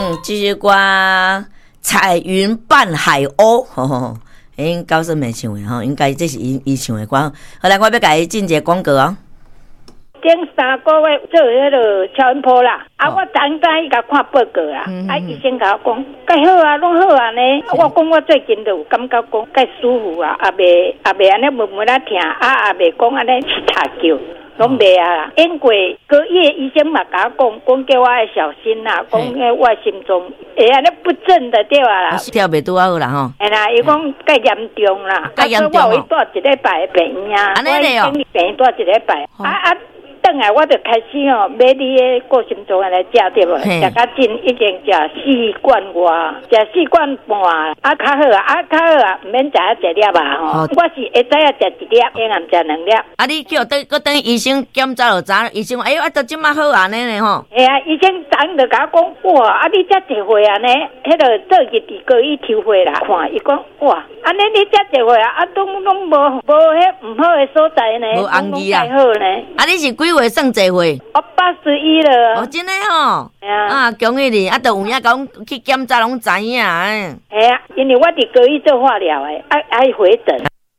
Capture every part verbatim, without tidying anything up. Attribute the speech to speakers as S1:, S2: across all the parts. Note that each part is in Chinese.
S1: 嗯，这首歌彩云伴海鸥，吼吼，因高胜美唱的吼，应该这是伊伊唱的歌。好来，我要甲伊进一个广告哦。
S2: 前三个月做迄个超音波啦，啊，我昨早伊甲看报告啦，啊，医生甲我讲，介好啊，拢好啊呢。我讲我最近就有感觉讲介舒服啊，也袂也袂安尼闷闷啊疼，啊也袂讲安尼起塔叫。拢袂啊啦，因为个月医生嘛甲我讲，讲叫我要小心啦，讲迄我心脏会安尼不正的对啊啦，
S1: 跳袂拄好啦吼。
S2: 哎啦，伊讲介严重啦，
S1: 介严重
S2: 哦。我有带一礼拜的病院啊，
S1: 安尼嘞哦，
S2: 病院带一礼拜，啊啊。等下我就开始哦，买你的过心脏来食对无？食较真已经食四罐外，食四罐半，啊较好啊，啊较好啊，免食啊一粒啊吼。我是会知影食一粒，下暗食两粒。
S1: 啊，你叫等，搁等医生检查就知，医生哎呦，啊，都即马好安尼嘞吼。
S2: 哎呀，医生昨就甲我讲，哇，啊你遮侪岁啊呢？迄个做日伫高医抽血啦，看伊讲哇，安尼你遮侪岁啊，啊拢拢无无迄毋好的所在呢，
S1: 无红字啊，
S2: 好呢。
S1: 啊，你是几岁算侪岁？
S2: 我八十一了。
S1: 哦，真诶吼。啊，恭喜你！啊，都有影讲去检查拢知影。哎
S2: 呀，因为我伫高医做化疗诶，爱爱回诊。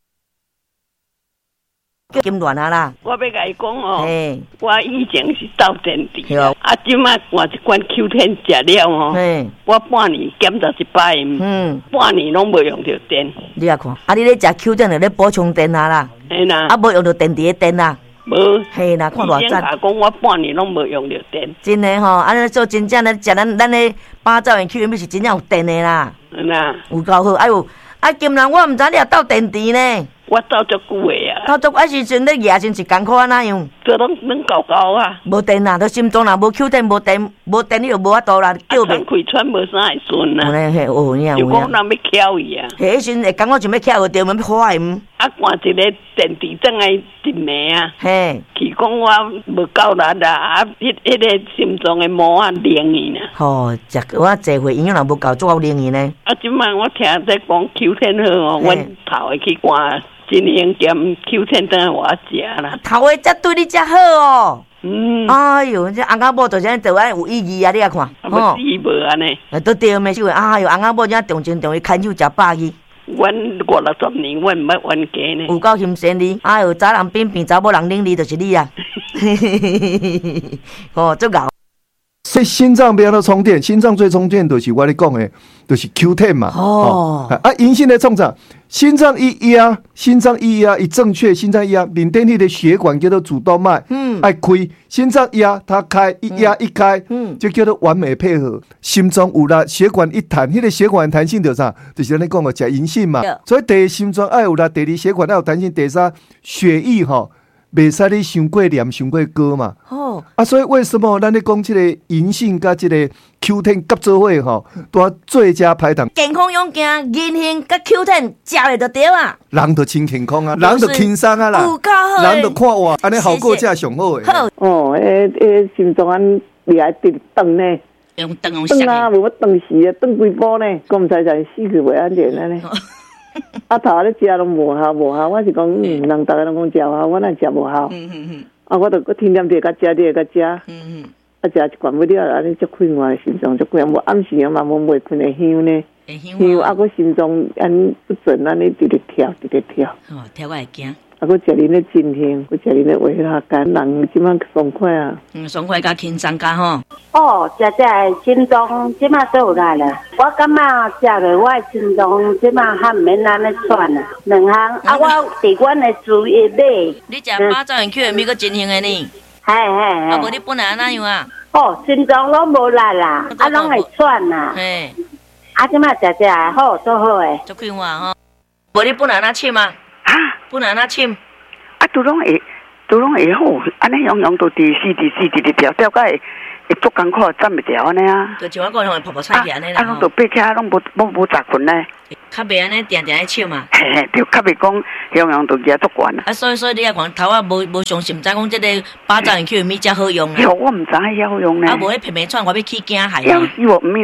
S1: 金乱啊啦！
S3: 我要甲伊讲哦，我以前是斗电池，啊，即摆换一罐 Q 十食了哦，我半年检查一摆，嗯，半年拢无用着电。
S1: 你啊看，啊，你咧食 Q 十就咧补充电啊啦，
S3: 嘿啦，
S1: 啊，无用着电池的电啊。
S3: 无，
S1: 嘿啦，看偌赞！
S3: 讲我半年拢无用着电，
S1: 真诶吼，安尼做真正咧食咱咱咧八兆元 Q 是真正有电诶啦，
S3: 啦，
S1: 有够好。哎呦，啊金人我毋知你也斗电池呢，
S3: 我斗足久诶啊，
S1: 斗足啊时阵咧夜时是艰苦啊哪样？
S3: 这拢拢搞搞啊，
S1: 无电啊，都心脏啦无 Q 十无电，无电你就无法度啦，
S3: 叫袂开喘无啥会顺啊。
S1: 有咧，有影有影。
S3: 就讲人要翘伊啊，
S1: 迄时阵会感觉想要翘个着，要花唔？
S3: 啊，换一个电池装来一暝啊。
S1: 嘿，
S3: 去讲我无够力啦，啊，迄迄个心脏的毛啊灵去呢。
S1: 吼，食我坐回营养若无够，做够灵去呢。
S3: 啊，即摆我听在讲 Q 十好哦，阮头会去看真营兼 Q 十等我食啦。
S1: 头的才对你才好哦。
S3: 嗯。
S1: 哎呦，这翁仔某就是安做安有意义啊！你啊看。
S3: 啊，无死无安尼。
S1: 啊，都对咩？是话，哎呦，翁仔某真重情重义，牵手食饱去。
S3: 阮五六十年，阮毋捌冤家呢。
S1: 有够心善你，哎呦，查人变变，查某人领你，就是你啊！哦，足够。
S4: 所以心脏不要充电，心脏最充电就是我咧讲的，就是 Q 十 嘛。
S1: 哦，
S4: 哦啊，银杏咧创啥？心脏一压，心脏一压一正确，心脏一压，面顶迄个血管叫做主动脉，嗯，爱开，心脏一压它开，一压一开，嗯，就叫做完美配合。心脏有啦，血管一弹，迄、那个血管弹性就啥？就是咱咧讲个食银杏嘛。所以第一心脏爱有啦，第二血管爱有弹性，第三血液吼。袂使你伤过黏、伤过高嘛。哦。啊，所以为什么咱咧讲这个银杏甲这个 Q 十 合作伙吼，都最佳拍档。
S1: 健康勇敢，银杏甲 Q 十 食咧就对啊。
S4: 人就真健康啊，人就轻松啊啦。
S1: 有够好。
S4: 人就看哇，安尼效果才上好诶。
S1: 好。
S2: 哦，诶诶，心脏安厉害直顿呢。
S1: 用顿用
S2: 顿啊，无顿时啊，顿几波呢？我毋知在死去袂安全安尼。啊，头仔咧食拢无效无效，我是讲，嗯，人逐个拢讲食效，我哪食无效？嗯嗯嗯。啊，我著搁天天伫甲食，伫甲食。嗯嗯。啊，食一罐不了，安尼足快活，心脏足快活。暗时啊嘛，无袂困会香呢。会香。香啊，搁心脏安不准，安尼直直跳，直直跳。
S1: 哦，跳我会惊。
S2: 啊，搁食恁咧真香，搁食恁咧话下干，人即摆爽快啊。
S1: 嗯，爽快甲轻松甲吼。
S5: 哦，食食心脏即摆都有来了。我感觉食落我的心脏即摆还毋免安尼喘啊，两项啊，我伫阮的注意买。
S1: 你食八兆元 Q 的咪个真香的呢？
S5: 嘿嘿嘿。
S1: 啊，无你本来哪样啊？
S5: 哦，心脏拢无力啦，啊，拢会喘啦。嘿。啊，即摆食食好，做好诶。
S1: 足快活吼。无你本来哪凊啊？
S6: 啊，
S1: 本来哪凊？
S6: 啊，都拢会，都拢会好，安尼样样都第四、第四、第第条，调解会足艰苦，站袂着安尼啊。
S1: 就像我讲，用泡泡菜起安尼啦。
S6: 啊，拢都爬起来，拢无无无杂困呢。
S1: 较袂安尼定定咧笑嘛。
S6: 嘿嘿，就较袂讲样样都举足悬啊。
S1: 啊，所以所以你也讲头啊，无无相信，唔知讲即个八兆元 Q 米才好用啊。
S6: 哟，我唔知遐好用呢。
S1: 啊，无迄皮皮串，我要去惊害啊。
S6: 要是我唔咧，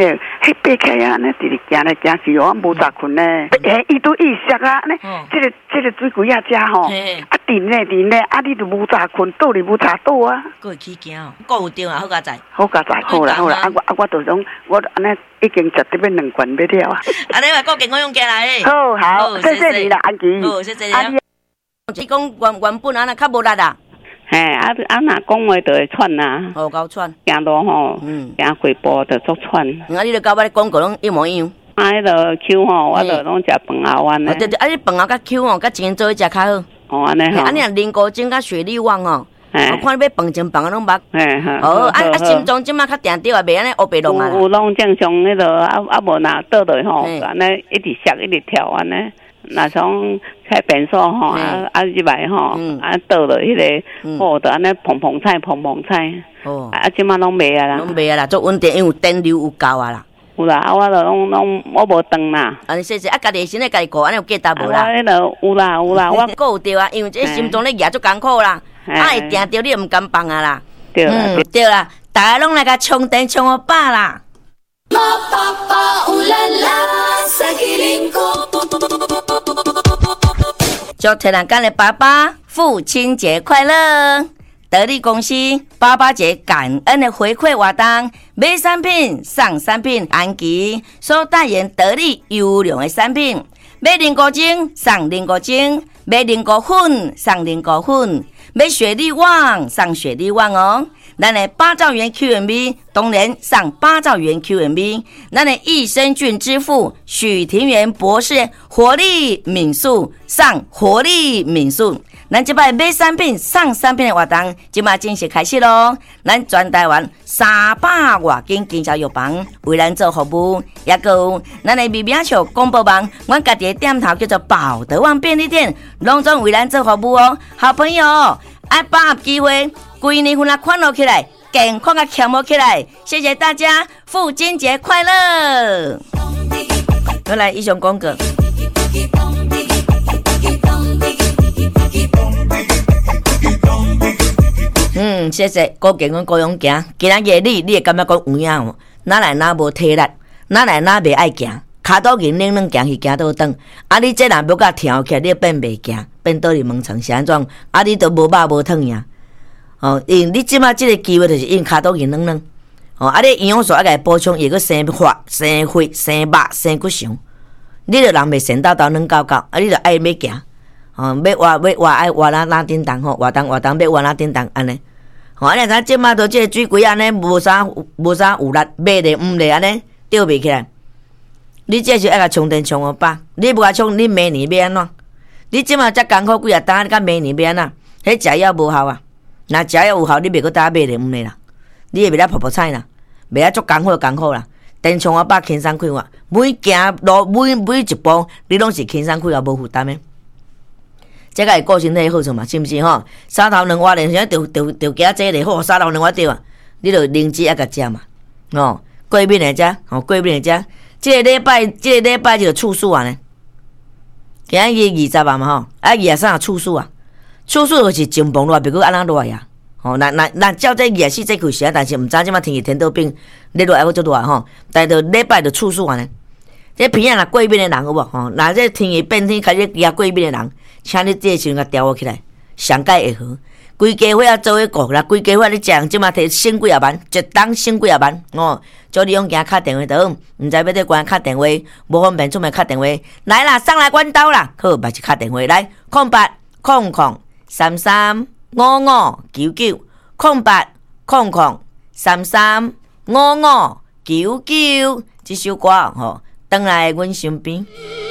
S6: 迄爬起啊，安尼直直行来行去哦，无早困呢。诶，伊都意识啊，安尼，即个即个水鬼啊，遮吼，啊顶咧顶咧，啊你都无早困，倒你无早倒啊。
S1: 过去惊哦，够有着啊，好佳哉。
S6: 好佳哉，好啦好啦，啊我啊我就讲，我安尼已经食得要两罐要了啊。
S1: 安尼话够健康用起来诶。
S6: 好好，谢谢你啦，安琪。
S1: 好，谢谢你。你讲原原本安尼较无力啊。
S3: 嘿，啊啊，若讲话就会喘呐，
S1: 好够喘，
S3: 行路吼，嗯，行几步就足喘。
S1: 啊，你著甲我咧广告拢一模一样。
S3: 啊，迄个 Q 吼，我著拢食饭后丸咧。
S1: 对对，啊，你饭后甲 Q 吼，甲钱做伙食较好。
S3: 哦，安尼吼。
S1: 啊，你若啉高精甲雪莉旺吼，我看你要饭前饭后拢捌。
S3: 嘿嘿。
S1: 哦，啊啊，心脏即马较定着啊，袂安尼乌白弄啊。
S3: 有有拢正常迄个，啊啊无若倒落吼，安尼一直摔一直跳安尼。若从开便所吼，啊啊入来吼，啊倒落迄个，哦，就安尼碰碰菜碰碰菜，哦，啊即马拢袂啊啦，
S1: 拢袂啊啦，做稳定，因为有电流有够啊啦。
S3: 有啦，啊我就拢拢我无断啦。
S1: 啊，谢谢，啊家己身体家己顾，安尼有价值无啦？
S3: 我迄个有啦有啦，我
S1: 顾有着啊，因为这心脏咧压足艰苦啦，啊会定着你毋甘放啊啦。
S3: 对啦
S1: 对啦，大家拢来甲充电充好饱啦。祝台南干的爸爸父亲节快乐！得力公司爸爸节感恩的回馈活动，买产品送产品，安琪所代言得力优良的产品，买菱果精送菱果精，买菱果粉送菱果粉，买雪莉旺送雪莉旺哦。咱的八兆元 Q M B 当然上八兆元 Q M B， 咱的益生菌之父许庭元博士活力敏素上活力敏素，咱这摆买产品上产品的活动，即马正式开始咯。咱全台湾三百外间经销药房为咱做服务，也有咱的微名笑广播网，阮家己的店头叫做宝德旺便利店，拢总为咱做服务哦。好朋友，爱把握机会。规年份啊，快乐起来，健康啊，强活起来！谢谢大家，父亲节快乐！我来以上广告。嗯，谢谢，高健康高勇行。今仔日你，你会感觉讲有影哦？哪来哪无体力，哪来哪袂爱行，骹倒硬冷冷行去行倒转。啊，你这人要甲跳起来，你变袂行，变倒去问床是安怎？啊，你都无肉无汤呀？哦，因你即马即个机会就是因骹倒硬软软，哦，啊你营养素啊甲伊补充，伊个生发、生血、生肉、生骨肠，你着人袂神叨叨软搞搞，啊你着爱要行，哦，要活要活爱活哪哪叮当吼，活动活动要活哪叮当安尼，吼，啊你睇即马都即个水鬼安尼无啥无啥有力，买咧毋咧安尼吊袂起来，你这是爱甲充电充好饱，你无甲充，你明年要安怎？你即马遮艰苦几啊单，你甲明年要安怎？迄食药无效啊！若食药有效，你袂阁搭买咧毋咧啦，你会袂晓泡泡菜啦，袂晓足艰苦艰苦啦。电充我把轻松快活，每行路每每一步，你拢是轻松快活无负担的。这个是顾身体好处嘛，是毋是吼？三头两碗咧，现在着着着加这个好，三头两碗对啊，你着灵芝啊甲食嘛，哦，过敏来食，哦，过敏来食。这个礼拜，这个礼拜就处暑啊呢，今日二十啊嘛吼，啊二十三处暑啊。处暑就是晴风热，别个安那热呀？吼，那那那照这二十四节气时啊，但是毋知即马天气天倒变，你热还要足热吼。但是礼拜就处暑啊呢。这鼻啊若过敏的人有无？吼，若这天气变天开始惊过敏的人，请你这时阵甲调我起来，上解会好。规家伙啊做伙顾啦，规家伙你食，即马摕省几啊万，一档省几啊万哦。叫你用惊敲电话倒，毋知要得关敲电话，无方便出门敲电话，来啦，上来阮兜啦，好，嘛是敲电话来，空八空空。三三五五九九空八空空三三五五九九，这首歌吼，转来阮身边。